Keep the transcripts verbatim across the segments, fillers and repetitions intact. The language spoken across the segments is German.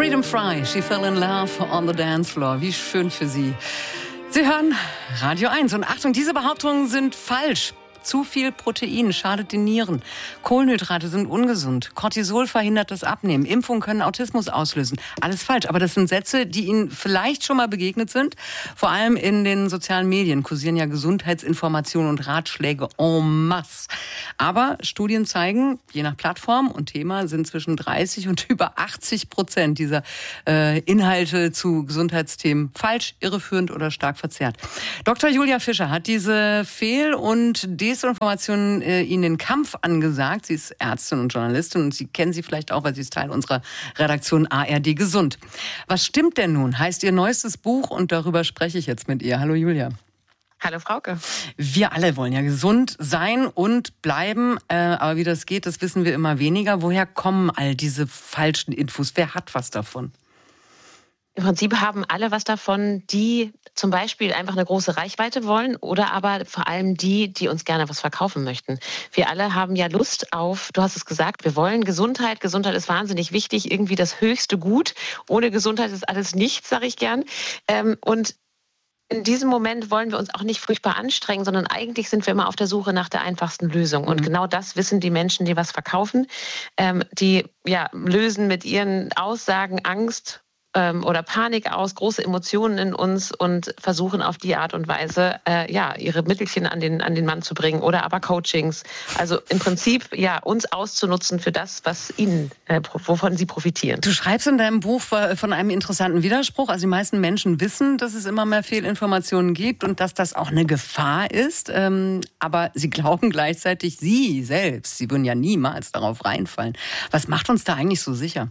Freedom Fry, She Fell in Love on the Dance Floor. Wie schön für Sie. Sie hören Radio eins. Und Achtung, diese Behauptungen sind falsch. Zu viel Protein schadet den Nieren. Kohlenhydrate sind ungesund. Cortisol verhindert das Abnehmen. Impfungen können Autismus auslösen. Alles falsch. Aber das sind Sätze, die Ihnen vielleicht schon mal begegnet sind. Vor allem in den sozialen Medien kursieren ja Gesundheitsinformationen und Ratschläge en masse. Aber Studien zeigen, je nach Plattform und Thema sind zwischen dreißig und über achtzig Prozent dieser äh, Inhalte zu Gesundheitsthemen falsch, irreführend oder stark verzerrt. Doktor Julia Fischer hat diese Fehl- und Desinformationen äh, Ihnen den Kampf angesagt. Sie ist Ärztin und Journalistin und Sie kennen sie vielleicht auch, weil sie ist Teil unserer Redaktion A R D Gesund. Was stimmt denn nun, heißt Ihr neuestes Buch und darüber spreche ich jetzt mit ihr. Hallo Julia. Hallo Frauke. Wir alle wollen ja gesund sein und bleiben, äh, aber wie das geht, das wissen wir immer weniger. Woher kommen all diese falschen Infos? Wer hat was davon? Im Prinzip haben alle was davon, die zum Beispiel einfach eine große Reichweite wollen oder aber vor allem die, die uns gerne was verkaufen möchten. Wir alle haben ja Lust auf, du hast es gesagt, wir wollen Gesundheit. Gesundheit ist wahnsinnig wichtig, irgendwie das höchste Gut. Ohne Gesundheit ist alles nichts, sage ich gern. Und in diesem Moment wollen wir uns auch nicht furchtbar anstrengen, sondern eigentlich sind wir immer auf der Suche nach der einfachsten Lösung. Und mhm. genau das wissen die Menschen, die was verkaufen. Die ja, lösen mit ihren Aussagen Angst oder Panik aus, große Emotionen in uns und versuchen auf die Art und Weise, äh, ja, ihre Mittelchen an den, an den Mann zu bringen oder aber Coachings. Also im Prinzip, ja, uns auszunutzen für das, was ihnen, äh, wovon sie profitieren. Du schreibst in deinem Buch von einem interessanten Widerspruch. Also die meisten Menschen wissen, dass es immer mehr Fehlinformationen gibt und dass das auch eine Gefahr ist. Ähm, aber sie glauben gleichzeitig, sie selbst, sie würden ja niemals darauf reinfallen. Was macht uns da eigentlich so sicher?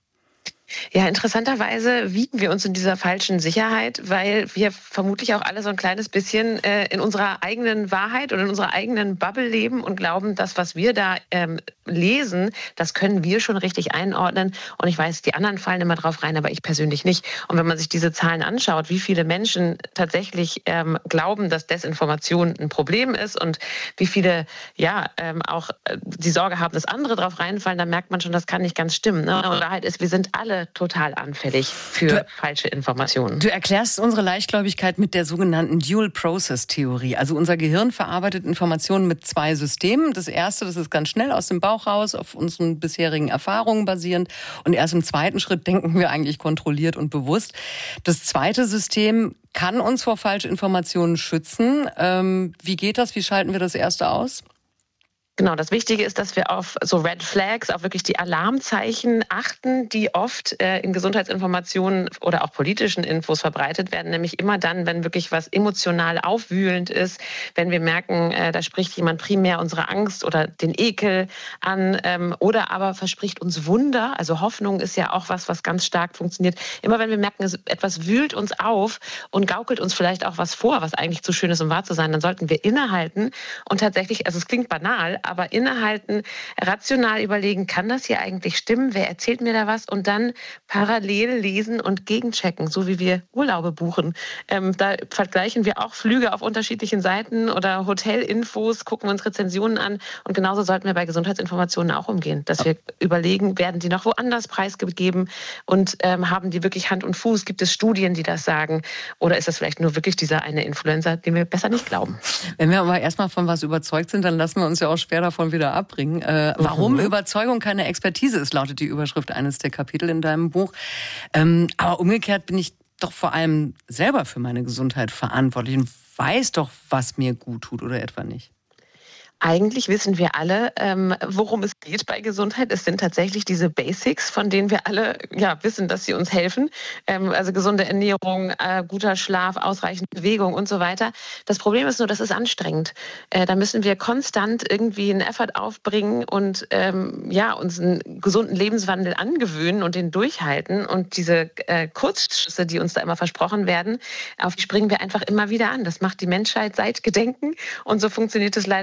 Ja, interessanterweise wiegen wir uns in dieser falschen Sicherheit, weil wir vermutlich auch alle so ein kleines bisschen äh, in unserer eigenen Wahrheit oder in unserer eigenen Bubble leben und glauben, das, was wir da ähm, lesen, das können wir schon richtig einordnen. Und ich weiß, die anderen fallen immer drauf rein, aber ich persönlich nicht. Und wenn man sich diese Zahlen anschaut, wie viele Menschen tatsächlich ähm, glauben, dass Desinformation ein Problem ist und wie viele ja ähm, auch äh, die Sorge haben, dass andere drauf reinfallen, dann merkt man schon, das kann nicht ganz stimmen. Ne? Und Wahrheit ist, wir sind alle total anfällig für du, falsche Informationen. Du erklärst unsere Leichtgläubigkeit mit der sogenannten Dual-Process-Theorie. Also unser Gehirn verarbeitet Informationen mit zwei Systemen. Das erste, das ist ganz schnell aus dem Bauch raus, auf unseren bisherigen Erfahrungen basierend. Und erst im zweiten Schritt denken wir eigentlich kontrolliert und bewusst. Das zweite System kann uns vor Falschinformationen schützen. Ähm, wie geht das? Wie schalten wir das erste aus? Genau, das Wichtige ist, dass wir auf so Red Flags, auf wirklich die Alarmzeichen achten, die oft äh, in Gesundheitsinformationen oder auch politischen Infos verbreitet werden. Nämlich immer dann, wenn wirklich was emotional aufwühlend ist, wenn wir merken, äh, da spricht jemand primär unsere Angst oder den Ekel an ähm, oder aber verspricht uns Wunder. Also Hoffnung ist ja auch was, was ganz stark funktioniert. Immer wenn wir merken, etwas wühlt uns auf und gaukelt uns vielleicht auch was vor, was eigentlich zu schön ist, um wahr zu sein, dann sollten wir innehalten und tatsächlich, also es klingt banal, aber innehalten, rational überlegen, kann das hier eigentlich stimmen? Wer erzählt mir da was? Und dann parallel lesen und gegenchecken, so wie wir Urlaube buchen. Ähm, da vergleichen wir auch Flüge auf unterschiedlichen Seiten oder Hotelinfos, gucken wir uns Rezensionen an. Und genauso sollten wir bei Gesundheitsinformationen auch umgehen, dass wir überlegen, werden die noch woanders preisgegeben und ähm, haben die wirklich Hand und Fuß? Gibt es Studien, die das sagen? Oder ist das vielleicht nur wirklich dieser eine Influencer, den wir besser nicht glauben? Wenn wir aber erstmal von was überzeugt sind, dann lassen wir uns ja auch schwer davon wieder abbringen. Äh, warum mhm. Überzeugung keine Expertise ist, lautet die Überschrift eines der Kapitel in deinem Buch. Ähm, aber umgekehrt bin ich doch vor allem selber für meine Gesundheit verantwortlich und weiß doch, was mir gut tut oder etwa nicht. Eigentlich wissen wir alle, ähm, worum es geht bei Gesundheit. Es sind tatsächlich diese Basics, von denen wir alle ja, wissen, dass sie uns helfen. Ähm, also gesunde Ernährung, äh, guter Schlaf, ausreichend Bewegung und so weiter. Das Problem ist nur, das ist anstrengend. Äh, da müssen wir konstant irgendwie einen Effort aufbringen und ähm, ja, uns einen gesunden Lebenswandel angewöhnen und den durchhalten. Und diese äh, Kurzschüsse, die uns da immer versprochen werden, auf die springen wir einfach immer wieder an. Das macht die Menschheit seit Gedenken. Und so funktioniert es leider immer wieder.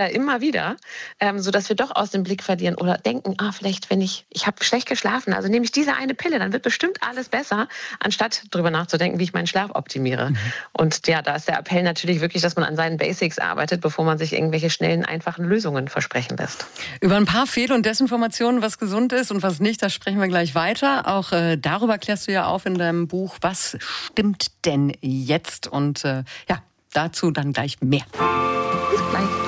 wieder, ähm, sodass wir doch aus dem Blick verlieren oder denken, ah, vielleicht, wenn ich, ich habe schlecht geschlafen, also nehme ich diese eine Pille, dann wird bestimmt alles besser, anstatt drüber nachzudenken, wie ich meinen Schlaf optimiere. Mhm. Und ja, da ist der Appell natürlich wirklich, dass man an seinen Basics arbeitet, bevor man sich irgendwelche schnellen, einfachen Lösungen versprechen lässt. Über ein paar Fehl- und Desinformationen, was gesund ist und was nicht, da sprechen wir gleich weiter. Auch äh, darüber klärst du ja auf in deinem Buch. Was stimmt denn jetzt? Und äh, ja, dazu dann gleich mehr. Bis gleich.